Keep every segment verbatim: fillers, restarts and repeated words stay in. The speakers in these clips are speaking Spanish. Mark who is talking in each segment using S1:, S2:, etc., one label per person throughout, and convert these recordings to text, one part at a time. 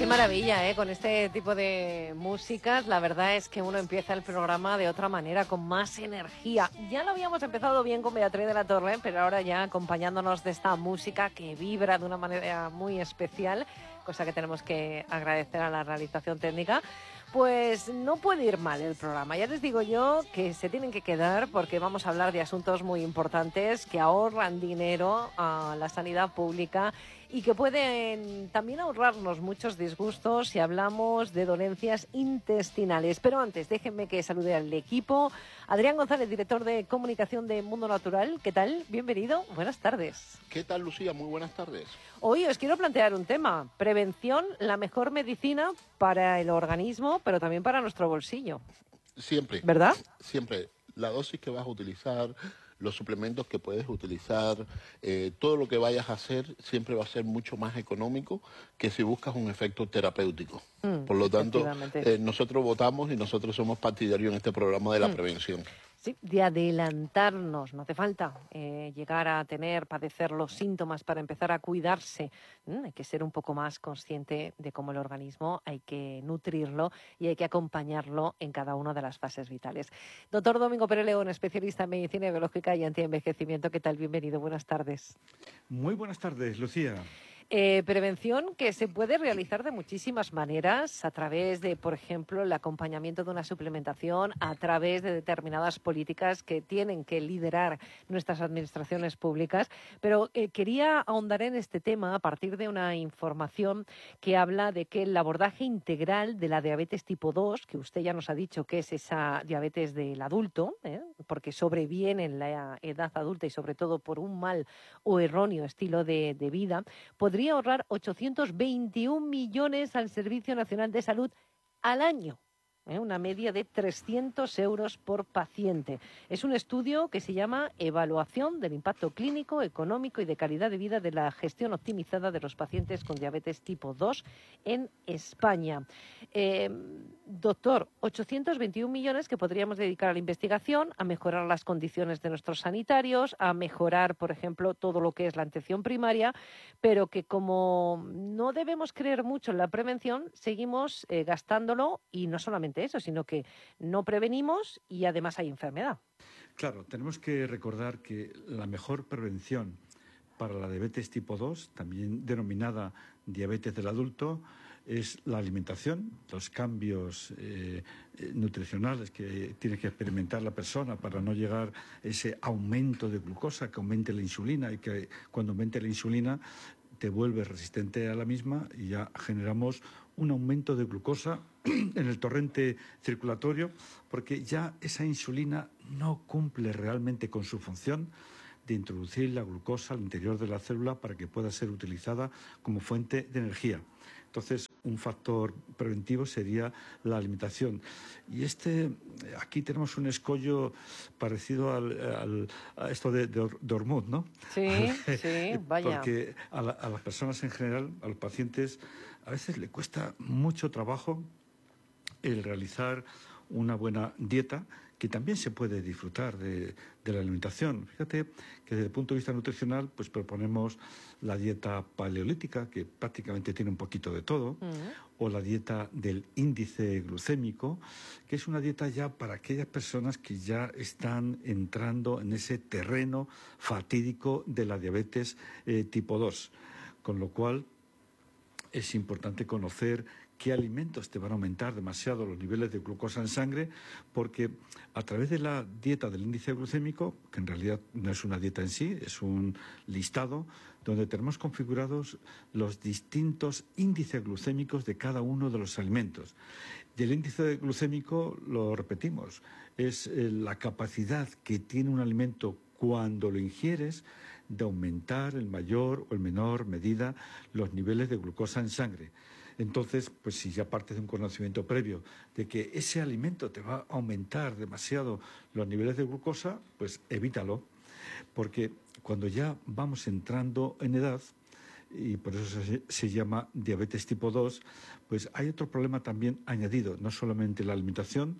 S1: Qué maravilla, ¿eh? Con este tipo de músicas, la verdad es que uno empieza el programa de otra manera, con más energía. Ya lo habíamos empezado bien con Beatriz de la Torre, pero ahora ya acompañándonos de esta música que vibra de una manera muy especial, cosa que tenemos que agradecer a la realización técnica. Pues no puede ir mal el programa. Ya les digo yo que se tienen que quedar porque vamos a hablar de asuntos muy importantes que ahorran dinero a la sanidad pública y que pueden también ahorrarnos muchos disgustos si hablamos de dolencias intestinales. Pero antes, déjenme que salude al equipo. Adrián González, director de comunicación de Mundo Natural. ¿Qué tal? Bienvenido. Buenas tardes.
S2: ¿Qué tal, Lucía? Muy buenas tardes.
S1: Hoy os quiero plantear un tema. Prevención, la mejor medicina para el organismo, pero también para nuestro bolsillo.
S2: Siempre.
S1: ¿Verdad?
S2: Siempre. La dosis que vas a utilizar, los suplementos que puedes utilizar, eh, todo lo que vayas a hacer siempre va a ser mucho más económico que si buscas un efecto terapéutico. Mm, Por lo tanto, eh, nosotros votamos y nosotros somos partidarios en este programa de la mm. prevención.
S1: Sí, de adelantarnos, no hace falta eh, llegar a tener, padecer los síntomas para empezar a cuidarse. Mm, hay que ser un poco más consciente de cómo el organismo hay que nutrirlo y hay que acompañarlo en cada una de las fases vitales. Doctor Domingo Pérez León, especialista en medicina biológica y antienvejecimiento, ¿qué tal? Bienvenido, buenas tardes.
S3: Muy buenas tardes, Lucía.
S1: Eh, prevención que se puede realizar de muchísimas maneras, a través de, por ejemplo, el acompañamiento de una suplementación, a través de determinadas políticas que tienen que liderar nuestras administraciones públicas. Pero eh, quería ahondar en este tema a partir de una información que habla de que el abordaje integral de la diabetes tipo dos, que usted ya nos ha dicho que es esa diabetes del adulto, ¿eh? porque sobreviene en la edad adulta y sobre todo por un mal o erróneo estilo de, de vida, podría ahorrar ochocientos veintiún millones al Servicio Nacional de Salud al año. ¿eh? Una media de trescientos euros por paciente. Es un estudio que se llama Evaluación del Impacto Clínico, Económico y de Calidad de Vida de la Gestión Optimizada de los Pacientes con Diabetes Tipo dos en España. Eh, doctor, ochocientos veintiún millones que podríamos dedicar a la investigación, a mejorar las condiciones de nuestros sanitarios, a mejorar, por ejemplo, todo lo que es la atención primaria, pero que como no debemos creer mucho en la prevención, seguimos eh, gastándolo y no solamente eso, sino que no prevenimos y además hay enfermedad.
S3: Claro, tenemos que recordar que la mejor prevención para la diabetes tipo dos, también denominada diabetes del adulto, es la alimentación, los cambios eh, nutricionales que tiene que experimentar la persona para no llegar a ese aumento de glucosa, que aumente la insulina y que cuando aumente la insulina te vuelves resistente a la misma y ya generamos un aumento de glucosa en el torrente circulatorio porque ya esa insulina no cumple realmente con su función de introducir la glucosa al interior de la célula para que pueda ser utilizada como fuente de energía. Entonces, un factor preventivo sería la alimentación. Y este, aquí tenemos un escollo parecido al, al, a esto de, de, de Hormuz, ¿no?
S1: Sí, sí, vaya.
S3: Porque a, la, a las personas en general, a los pacientes, a veces le cuesta mucho trabajo el realizar una buena dieta, que también se puede disfrutar de, de la alimentación. Fíjate que desde el punto de vista nutricional, pues proponemos la dieta paleolítica, que prácticamente tiene un poquito de todo, uh-huh. o la dieta del índice glucémico, que es una dieta ya para aquellas personas que ya están entrando en ese terreno fatídico de la diabetes eh, tipo dos, con lo cual es importante conocer qué alimentos te van a aumentar demasiado los niveles de glucosa en sangre, porque a través de la dieta del índice glucémico, que en realidad no es una dieta en sí, es un listado donde tenemos configurados los distintos índices glucémicos de cada uno de los alimentos. Y el índice glucémico, lo repetimos, es la capacidad que tiene un alimento cuando lo ingieres de aumentar en mayor o en menor medida los niveles de glucosa en sangre. Entonces, pues si ya partes de un conocimiento previo de que ese alimento te va a aumentar demasiado los niveles de glucosa, pues evítalo, porque cuando ya vamos entrando en edad, y por eso se, se llama diabetes tipo dos, pues hay otro problema también añadido, no solamente la alimentación,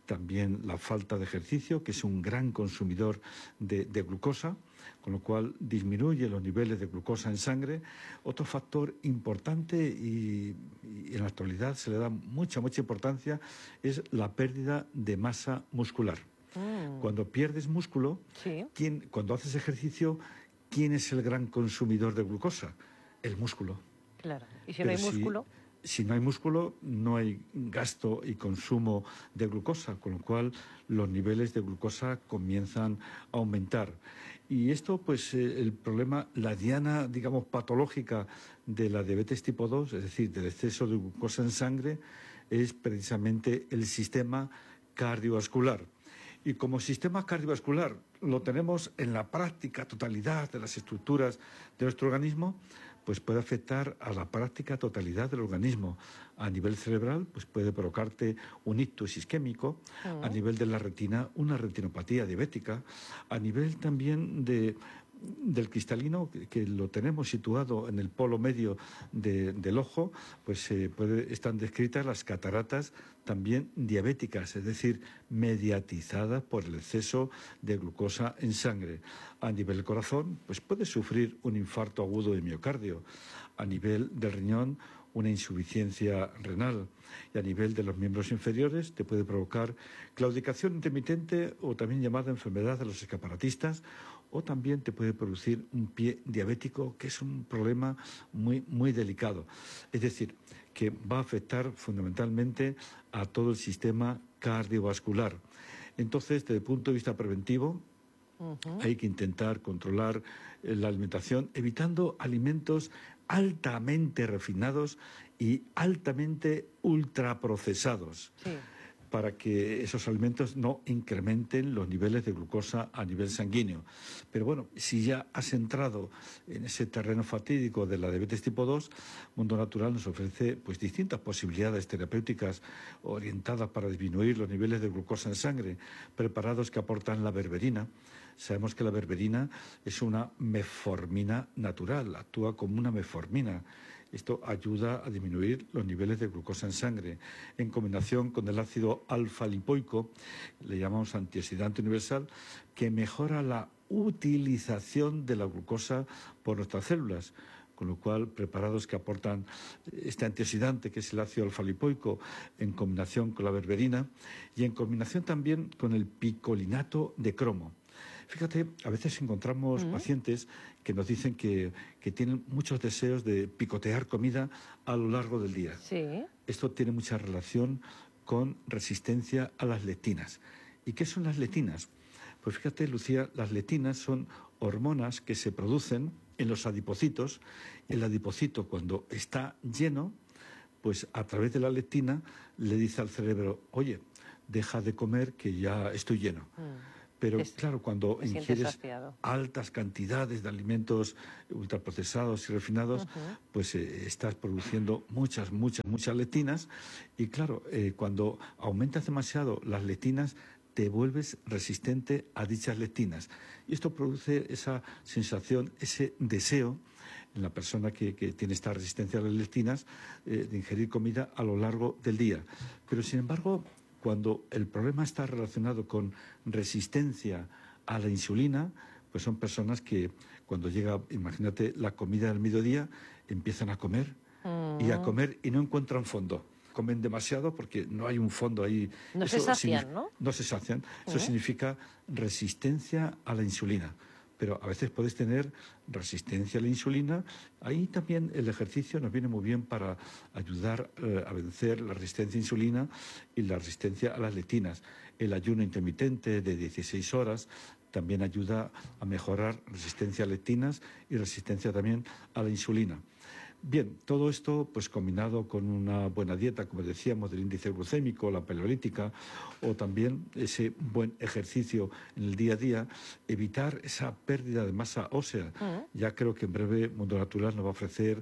S3: también la falta de ejercicio, que es un gran consumidor de, de glucosa, con lo cual disminuye los niveles de glucosa en sangre. Otro factor importante y, y en la actualidad se le da mucha, mucha importancia es la pérdida de masa muscular. Mm. Cuando pierdes músculo, sí. ¿quién, cuando haces ejercicio, ¿quién es el gran consumidor de glucosa? El músculo.
S1: Claro. ¿Y si Pero no hay músculo?
S3: Si, si no hay músculo, no hay gasto y consumo de glucosa, con lo cual los niveles de glucosa comienzan a aumentar. Y esto, pues, eh, el problema, la diana, digamos, patológica de la diabetes tipo dos, es decir, del exceso de glucosa en sangre, es precisamente el sistema cardiovascular. Y como sistema cardiovascular lo tenemos en la práctica totalidad de las estructuras de nuestro organismo, pues puede afectar a la práctica totalidad del organismo. A nivel cerebral, pues puede provocarte un ictus isquémico, uh-huh. A nivel de la retina, una retinopatía diabética, a nivel también de... del cristalino, que lo tenemos situado en el polo medio de, del ojo, pues eh, puede, están descritas las cataratas también diabéticas, es decir, mediatizadas por el exceso de glucosa en sangre. A nivel del corazón, pues puede sufrir un infarto agudo de miocardio. A nivel del riñón, una insuficiencia renal. Y a nivel de los miembros inferiores te puede provocar claudicación intermitente, o también llamada enfermedad de los escaparatistas, o también te puede producir un pie diabético, que es un problema muy, muy delicado. Es decir, que va a afectar fundamentalmente a todo el sistema cardiovascular. Entonces, desde el punto de vista preventivo, uh-huh. hay que intentar controlar la alimentación, evitando alimentos altamente refinados y altamente ultraprocesados. Sí. Para que esos alimentos no incrementen los niveles de glucosa a nivel sanguíneo. Pero bueno, si ya has entrado en ese terreno fatídico de la diabetes tipo dos, Mundo Natural nos ofrece pues distintas posibilidades terapéuticas orientadas para disminuir los niveles de glucosa en sangre, preparados que aportan la berberina. Sabemos que la berberina es una metformina natural, actúa como una metformina. Esto ayuda a disminuir los niveles de glucosa en sangre. En combinación con el ácido alfa-lipoico, le llamamos antioxidante universal, que mejora la utilización de la glucosa por nuestras células. Con lo cual, preparados que aportan este antioxidante, que es el ácido alfa-lipoico, en combinación con la berberina y en combinación también con el picolinato de cromo. Fíjate, a veces encontramos uh-huh. pacientes que nos dicen que, que tienen muchos deseos de picotear comida a lo largo del día.
S1: Sí.
S3: Esto tiene mucha relación con resistencia a las lectinas. ¿Y qué son las lectinas? Pues fíjate, Lucía, las lectinas son hormonas que se producen en los adipocitos. El adipocito, cuando está lleno, pues a través de la lectina le dice al cerebro, oye, deja de comer que ya estoy lleno. Mm. Pero es, claro, cuando ingieres altas cantidades de alimentos ultraprocesados y refinados, uh-huh. pues eh, estás produciendo muchas, muchas, muchas lectinas. Y claro, eh, cuando aumentas demasiado las lectinas, te vuelves resistente a dichas lectinas. Y esto produce esa sensación, ese deseo en la persona que, que tiene esta resistencia a las lectinas, eh, de ingerir comida a lo largo del día. Pero, sin embargo, cuando el problema está relacionado con resistencia a la insulina, pues son personas que cuando llega, imagínate, la comida del mediodía, empiezan a comer mm. y a comer y no encuentran fondo. Comen demasiado porque no hay un fondo ahí.
S1: No Eso se sacian, ¿no?
S3: No se sacian. Uh-huh. Eso significa resistencia a la insulina. Pero a veces puedes tener resistencia a la insulina. Ahí también el ejercicio nos viene muy bien para ayudar eh, a vencer la resistencia a insulina y la resistencia a las lectinas. El ayuno intermitente de dieciséis horas también ayuda a mejorar resistencia a lectinas y resistencia también a la insulina. Bien, todo esto pues combinado con una buena dieta, como decíamos, del índice glucémico, la paleolítica, o también ese buen ejercicio en el día a día, evitar esa pérdida de masa ósea. Uh-huh. Ya creo que en breve Mundo Natural nos va a ofrecer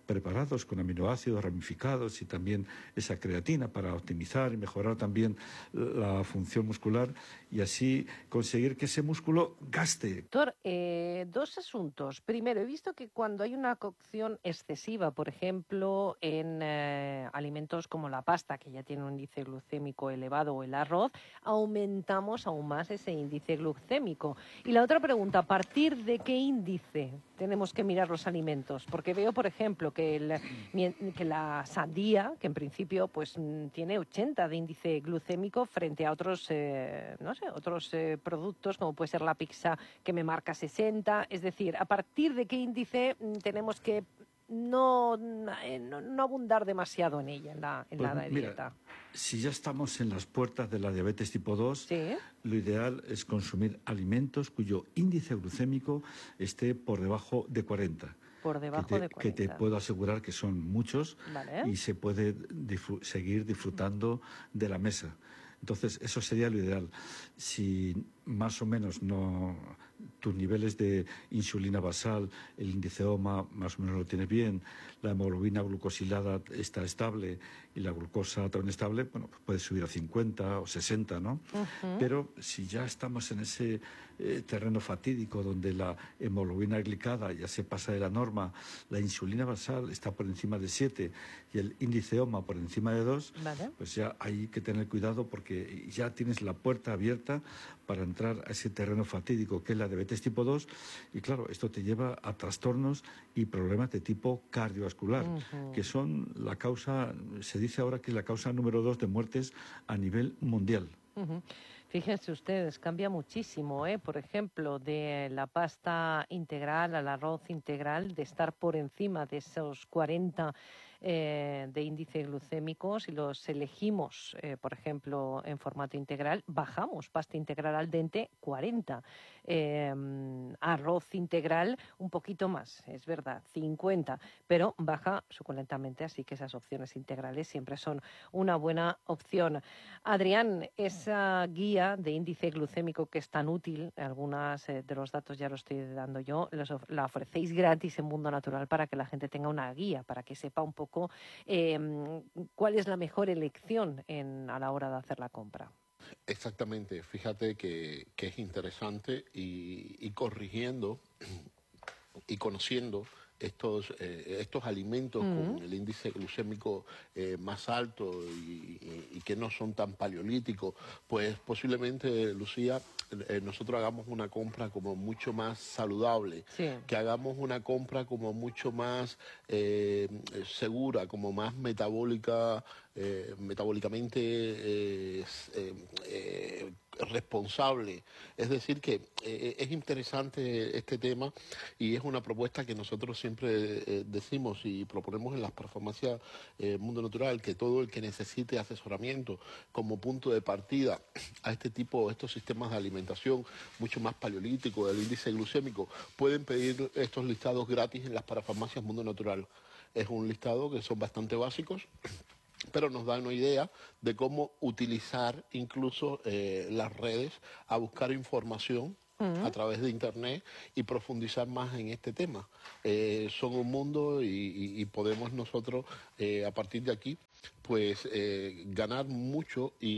S3: preparados con aminoácidos ramificados y también esa creatina para optimizar y mejorar también la función muscular y así conseguir que ese músculo gaste.
S1: Doctor, eh, dos asuntos. Primero, he visto que cuando hay una cocción excesiva, por ejemplo, en eh, alimentos como la pasta, que ya tiene un índice glucémico elevado, o el arroz, aumentamos aún más ese índice glucémico. Y la otra pregunta, ¿a partir de qué índice tenemos que mirar los alimentos? Porque veo, por ejemplo, que, el, que la sandía, que en principio pues tiene ochenta de índice glucémico frente a otros, eh, no sé, otros eh, productos, como puede ser la pizza, que me marca sesenta. Es decir, ¿a partir de qué índice tenemos que no, no, no abundar demasiado en ella, en la, en
S3: pues
S1: la
S3: mira,
S1: dieta?
S3: Si ya estamos en las puertas de la diabetes tipo dos, ¿sí? Lo ideal es consumir alimentos cuyo índice glucémico esté por debajo de cuarenta.
S1: Por debajo
S3: que te,
S1: de cuarenta.
S3: Que te puedo asegurar que son muchos,
S1: ¿vale?
S3: Y se puede disfr- seguir disfrutando de la mesa. Entonces, eso sería lo ideal. Si más o menos no tus niveles de insulina basal, el índice O M A más o menos lo tienes bien, la hemoglobina glucosilada está estable y la glucosa también estable, bueno, pues puedes subir a cincuenta o sesenta, ¿no? Uh-huh. Pero si ya estamos en ese eh, terreno fatídico donde la hemoglobina glicada ya se pasa de la norma, la insulina basal está por encima de siete y el índice O M A por encima de dos, ¿vale? Pues ya hay que tener cuidado porque ya tienes la puerta abierta para entrar a ese terreno fatídico que es la diabetes tipo dos y claro, esto te lleva a trastornos y problemas de tipo cardiovascular, uh-huh. que son la causa, se dice ahora que es la causa número dos de muertes a nivel mundial.
S1: Uh-huh. Fíjense ustedes, cambia muchísimo, ¿eh? Por ejemplo, de la pasta integral al arroz integral, de estar por encima de esos cuarenta eh, de índice glucémico, si los elegimos, eh, por ejemplo, en formato integral, bajamos pasta integral al dente cuarenta, eh, arroz integral un poquito más, es verdad, cincuenta, pero baja suculentamente, así que esas opciones integrales siempre son una buena opción. Adrián, esa guía de índice glucémico que es tan útil, algunos eh, de los datos ya los estoy dando yo, los of- la ofrecéis gratis en Mundo Natural para que la gente tenga una guía, para que sepa un poco eh, cuál es la mejor elección en, a la hora de hacer la compra.
S2: Exactamente, fíjate que, que es interesante y, y corrigiendo y conociendo estos eh, estos alimentos uh-huh. con el índice glucémico eh, más alto y, y, y que no son tan paleolíticos, pues posiblemente, Lucía, eh, nosotros hagamos una compra como mucho más saludable, sí. que hagamos una compra como mucho más eh, segura, como más metabólica, eh, metabólicamente eh, eh, eh, responsable. Es decir, que eh, es interesante este tema y es una propuesta que nosotros siempre eh, decimos y proponemos en las farmacias eh, Mundo Natural, que todo el que necesite asesoramiento como punto de partida a este tipo, estos sistemas de alimentación mucho más paleolíticos, del índice glucémico, pueden pedir estos listados gratis en las parafarmacias Mundo Natural. Es un listado que son bastante básicos, pero nos da una idea de cómo utilizar incluso eh, las redes a buscar información uh-huh. a través de Internet y profundizar más en este tema. Eh, son un mundo y, y, y podemos nosotros, eh, a partir de aquí, pues eh, ganar mucho y,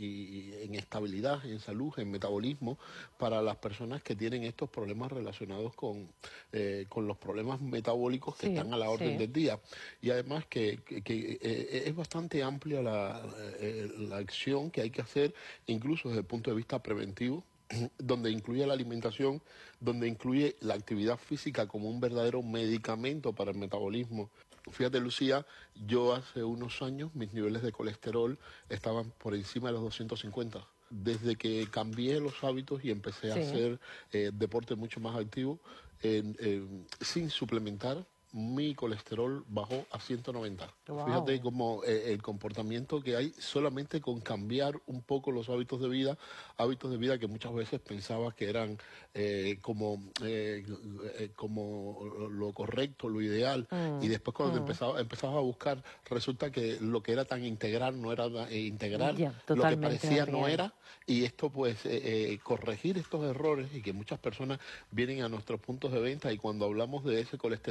S2: y en estabilidad, en salud, en metabolismo para las personas que tienen estos problemas relacionados con, eh, con los problemas metabólicos que sí, están a la orden sí. del día. Y además que, que, que eh, es bastante amplia la, eh, la acción que hay que hacer, incluso desde el punto de vista preventivo, donde incluye la alimentación, donde incluye la actividad física como un verdadero medicamento para el metabolismo. Fíjate, Lucía, yo hace unos años mis niveles de colesterol estaban por encima de los doscientos cincuenta. Desde que cambié los hábitos y empecé sí. a hacer eh, deporte mucho más activo, eh, eh, sin suplementar, mi colesterol bajó a ciento noventa. Wow. Fíjate cómo eh, el comportamiento que hay solamente con cambiar un poco los hábitos de vida, hábitos de vida que muchas veces pensaba que eran eh, como, eh, eh, como lo correcto, lo ideal, mm. y después cuando mm. empezaba, empezabas a buscar, resulta que lo que era tan integral no era eh, integral, yeah, lo que parecía no era, y esto pues eh, eh, corregir estos errores y que muchas personas vienen a nuestros puntos de venta y cuando hablamos de ese colesterol que se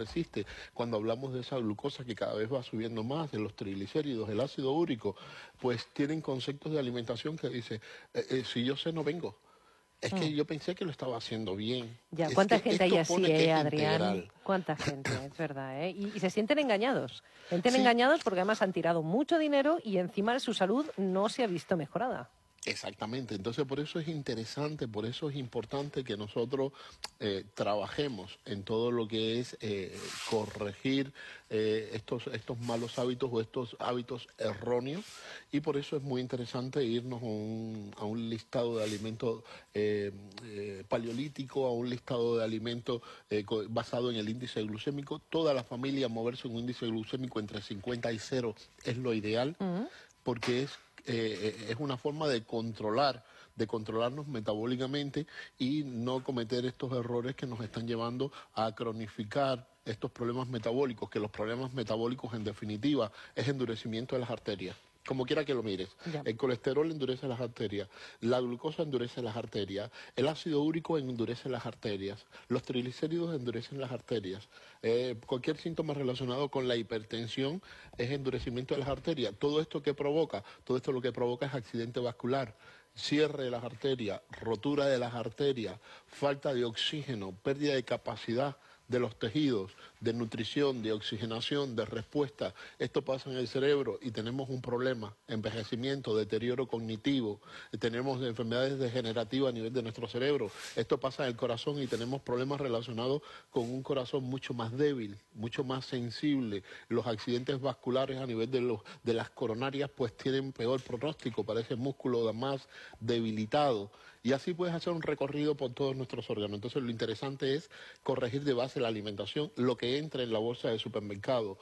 S2: resiste. Cuando hablamos de esa glucosa que cada vez va subiendo más, de los triglicéridos, el ácido úrico, pues tienen conceptos de alimentación que dice, eh, eh, si yo sé no vengo. Es que mm. yo pensé que lo estaba haciendo bien.
S1: Ya,
S2: es
S1: ¿cuánta gente hay así, eh, Adrián?
S2: Integral.
S1: ¿Cuánta gente? Es verdad, ¿eh? Y, y se sienten engañados. Se sienten
S2: sí.
S1: engañados porque además han tirado mucho dinero y encima su salud no se ha visto mejorada.
S2: Exactamente, entonces por eso es interesante, por eso es importante que nosotros eh, trabajemos en todo lo que es eh, corregir eh, estos, estos malos hábitos o estos hábitos erróneos, y por eso es muy interesante irnos a un, a un listado de alimentos eh, eh, paleolítico, a un listado de alimentos eh, basado en el índice glucémico. Toda la familia moverse en un índice glucémico entre cincuenta y cero es lo ideal, uh-huh. porque es Eh, es una forma de controlar, de controlarnos metabólicamente y no cometer estos errores que nos están llevando a cronificar estos problemas metabólicos, que los problemas metabólicos en definitiva es endurecimiento de las arterias. Como quiera que lo mires, ya. El colesterol endurece las arterias, la glucosa endurece las arterias, el ácido úrico endurece las arterias, los triglicéridos endurecen las arterias, eh, cualquier síntoma relacionado con la hipertensión es endurecimiento de las arterias. Todo esto que provoca, todo esto lo que provoca es accidente vascular, cierre de las arterias, rotura de las arterias, falta de oxígeno, pérdida de capacidad de los tejidos, de nutrición, de oxigenación, de respuesta. Esto pasa en el cerebro y tenemos un problema, envejecimiento, deterioro cognitivo, tenemos enfermedades degenerativas a nivel de nuestro cerebro. Esto pasa en el corazón y tenemos problemas relacionados con un corazón mucho más débil, mucho más sensible. Los accidentes vasculares a nivel de, los, de las coronarias pues tienen peor pronóstico para ese músculo más debilitado. Y así puedes hacer un recorrido por todos nuestros órganos. Entonces lo interesante es corregir de base la alimentación, lo que entra en la bolsa de supermercado.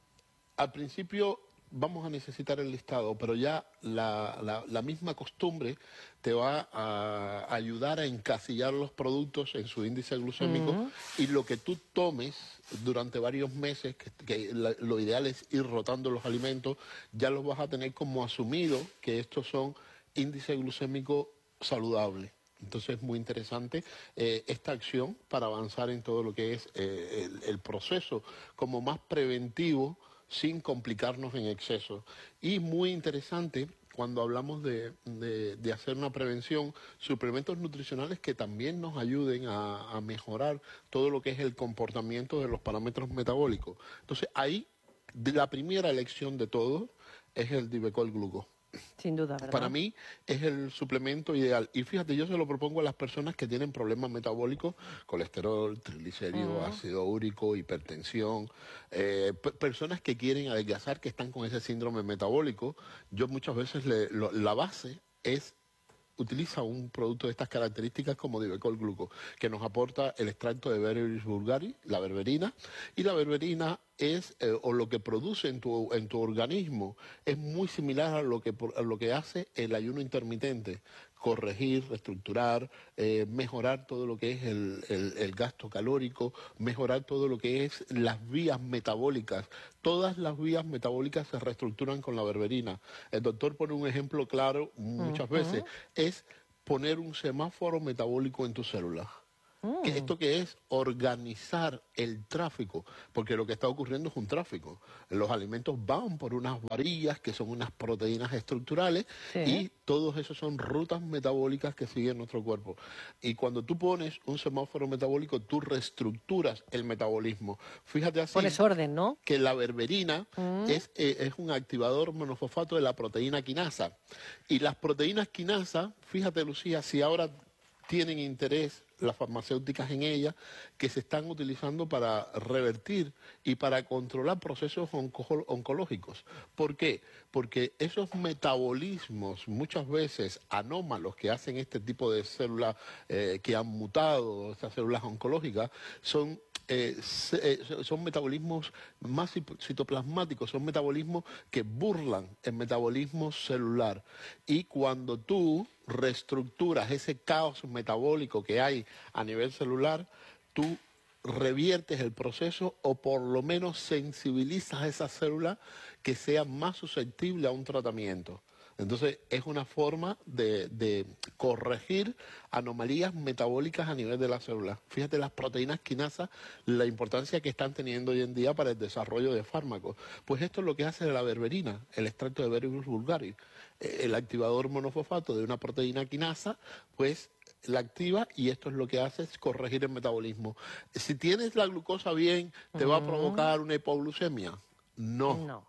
S2: Al principio vamos a necesitar el listado, pero ya la, la, la misma costumbre te va a ayudar a encasillar los productos en su índice glucémico, uh-huh. y lo que tú tomes durante varios meses, que, que la, lo ideal es ir rotando los alimentos, ya los vas a tener como asumido que estos son índice glucémico saludable. Entonces es muy interesante eh, esta acción para avanzar en todo lo que es eh, el, el proceso como más preventivo sin complicarnos en exceso. Y muy interesante cuando hablamos de, de, de hacer una prevención, suplementos nutricionales que también nos ayuden a, a mejorar todo lo que es el comportamiento de los parámetros metabólicos. Entonces ahí la primera elección de todo es el Divecol Gluco.
S1: Sin duda, ¿verdad?
S2: Para mí es el suplemento ideal. Y fíjate, yo se lo propongo a las personas que tienen problemas metabólicos, colesterol, triglicéridos, uh-huh. ácido úrico, hipertensión, eh, personas que quieren adelgazar, que están con ese síndrome metabólico. Yo muchas veces le, lo, la base es utiliza un producto de estas características como Divecol Gluco, que nos aporta el extracto de Berberis vulgaris, la berberina, y la berberina es, eh, o lo que produce en tu, en tu organismo, es muy similar a lo que, a lo que hace el ayuno intermitente, corregir, reestructurar, eh, mejorar todo lo que es el, el, el gasto calórico, mejorar todo lo que es las vías metabólicas. Todas las vías metabólicas se reestructuran con la berberina. El doctor pone un ejemplo claro muchas uh-huh. veces, es poner un semáforo metabólico en tu célula. Mm. Que esto que es organizar el tráfico, porque lo que está ocurriendo es un tráfico. Los alimentos van por unas varillas que son unas proteínas estructurales, sí. y todos esos son rutas metabólicas que siguen nuestro cuerpo. Y cuando tú pones un semáforo metabólico, tú reestructuras el metabolismo. Fíjate así.
S1: Pones orden, ¿no?
S2: Que la berberina mm. es, eh, es un activador monofosfato de la proteína quinasa. Y las proteínas quinasa, fíjate, Lucía, si ahora tienen interés las farmacéuticas en ella, que se están utilizando para revertir y para controlar procesos onco- oncológicos. ¿Por qué? Porque esos metabolismos muchas veces anómalos que hacen este tipo de células eh, que han mutado, estas células oncológicas, son Eh, se, eh, son metabolismos más citoplasmáticos, son metabolismos que burlan el metabolismo celular. Y cuando tú reestructuras ese caos metabólico que hay a nivel celular, tú reviertes el proceso o por lo menos sensibilizas a esa célula que sea más susceptible a un tratamiento. Entonces, es una forma de, de corregir anomalías metabólicas a nivel de la célula. Fíjate, las proteínas quinasas, la importancia que están teniendo hoy en día para el desarrollo de fármacos. Pues esto es lo que hace la berberina, el extracto de Berberis vulgaris. El activador monofosfato de una proteína quinasa, pues la activa y esto es lo que hace es corregir el metabolismo. Si tienes la glucosa bien, ¿te va a provocar una hipoglucemia? No.
S1: No.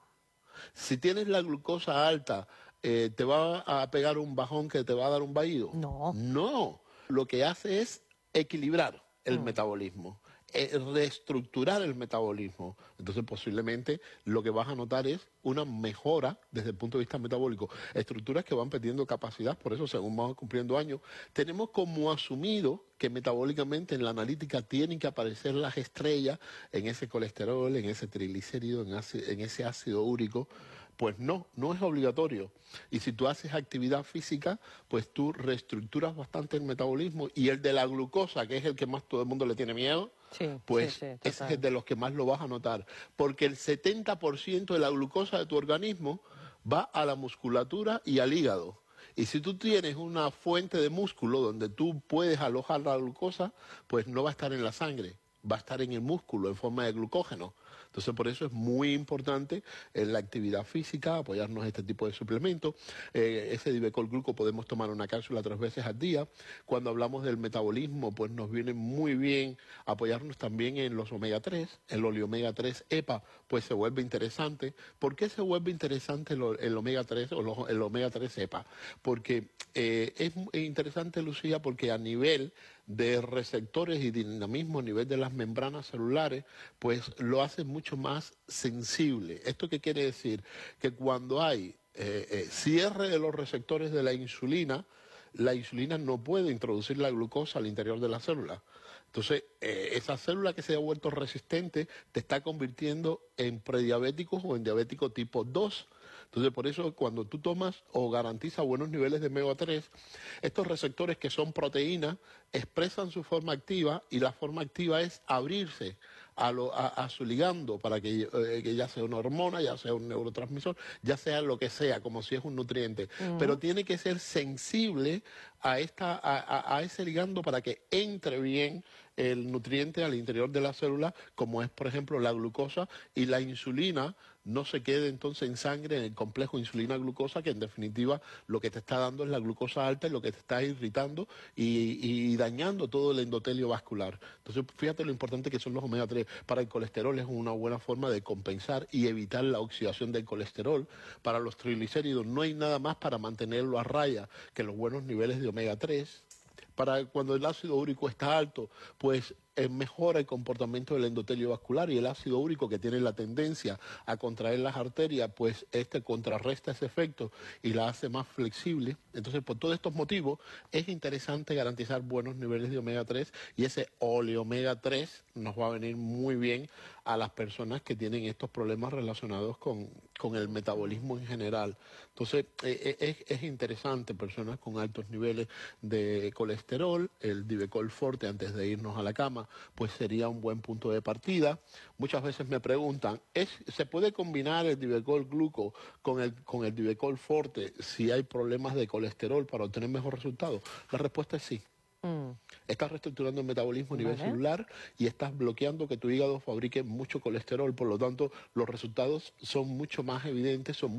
S2: Si tienes la glucosa alta, eh, ¿te va a pegar un bajón que te va a dar un vaído?
S1: No.
S2: No. Lo que hace es equilibrar el
S1: Mm.
S2: metabolismo, eh, reestructurar el metabolismo. Entonces, posiblemente lo que vas a notar es una mejora desde el punto de vista metabólico. Estructuras que van perdiendo capacidad, por eso, según vamos cumpliendo años, tenemos como asumido que metabólicamente en la analítica tienen que aparecer las estrellas en ese colesterol, en ese triglicérido, en, ácido, en ese ácido úrico. Pues no, no es obligatorio. Y si tú haces actividad física, pues tú reestructuras bastante el metabolismo. Y el de la glucosa, que es el que más todo el mundo le tiene miedo,
S1: Sí,
S2: pues
S1: sí, sí,
S2: ese es
S1: total.
S2: el de los que más lo vas a notar. Porque el setenta por ciento de la glucosa de tu organismo va a la musculatura y al hígado. Y si tú tienes una fuente de músculo donde tú puedes alojar la glucosa, pues no va a estar en la sangre, va a estar en el músculo en forma de glucógeno. Entonces, por eso es muy importante en la actividad física apoyarnos este tipo de suplementos. Eh, ese Divecol Gluco podemos tomar una cápsula tres veces al día. Cuando hablamos del metabolismo, pues nos viene muy bien apoyarnos también en los omega tres. El oleomega tres EPA, pues se vuelve interesante. ¿Por qué se vuelve interesante el, el omega tres o los, el omega tres EPA? Porque eh, es interesante, Lucía, porque a nivel de receptores y dinamismo a nivel de las membranas celulares, pues lo hace mucho más sensible. ¿Esto qué quiere decir? Que cuando hay eh, eh, cierre de los receptores de la insulina, la insulina no puede introducir la glucosa al interior de la célula. Entonces, eh, esa célula que se ha vuelto resistente te está convirtiendo en prediabéticos o en diabético tipo dos. Entonces, por eso, cuando tú tomas o garantizas buenos niveles de omega tres, estos receptores que son proteínas expresan su forma activa y la forma activa es abrirse a, lo, a, a su ligando para que, eh, que ya sea una hormona, ya sea un neurotransmisor, ya sea lo que sea, como si es un nutriente. Uh-huh. Pero tiene que ser sensible a, esta, a, a, a ese ligando para que entre bien el nutriente al interior de la célula, como es, por ejemplo, la glucosa, y la insulina no se quede entonces en sangre en el complejo insulina-glucosa, que en definitiva lo que te está dando es la glucosa alta y lo que te está irritando y, y dañando todo el endotelio vascular. Entonces, fíjate lo importante que son los omega tres. Para el colesterol es una buena forma de compensar y evitar la oxidación del colesterol. Para los triglicéridos no hay nada más para mantenerlo a raya que los buenos niveles de omega tres. Para cuando el ácido úrico está alto, pues eh, mejora el comportamiento del endotelio vascular, y el ácido úrico, que tiene la tendencia a contraer las arterias, pues este contrarresta ese efecto y la hace más flexible. Entonces, por todos estos motivos, es interesante garantizar buenos niveles de omega tres, y ese oleomega tres nos va a venir muy bien a las personas que tienen estos problemas relacionados con, con el metabolismo en general. Entonces, eh, es, es interesante, personas con altos niveles de colesterol, el Divecol Forte antes de irnos a la cama, pues sería un buen punto de partida. Muchas veces me preguntan, ¿es, ¿se puede combinar el Divecol Gluco con el, con el Divecol Forte si hay problemas de colesterol para obtener mejores resultados? La respuesta es sí. Mm. Estás reestructurando el metabolismo a nivel ¿Vale? celular y estás bloqueando que tu hígado fabrique mucho colesterol, por lo tanto los resultados son mucho más evidentes, son